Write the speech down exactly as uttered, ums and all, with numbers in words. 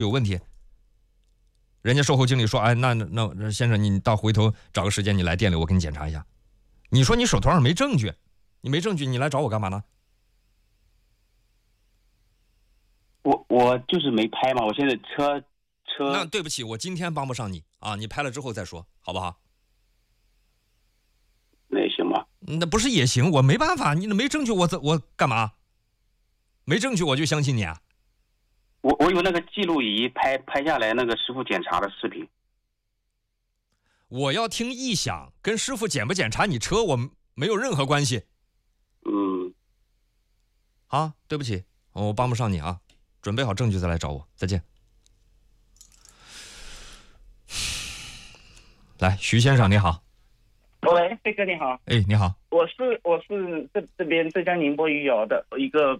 有问题。人家售后经理说，哎，那那那先生，你到回头找个时间你来店里，我给你检查一下。你说你手头上没证据，你没证据，你来找我干嘛呢？ 我我就是没拍嘛，我现在车车。 那对不起，我今天帮不上你啊，你拍了之后再说，好不好？ 那也行吧。 那不是也行，我没办法，你没证据我我干嘛？没证据我就相信你啊？ 我我有那个记录仪拍拍下来那个师傅检查的视频。 我要听异响，跟师傅检不检查你车我没有任何关系。 嗯。 啊，对不起，我帮不上你啊，准备好证据再来找我，再见。来，徐先生你好。 喂，飞哥你好。 哎，你好。 我是我是这这边浙江宁波余姚的一个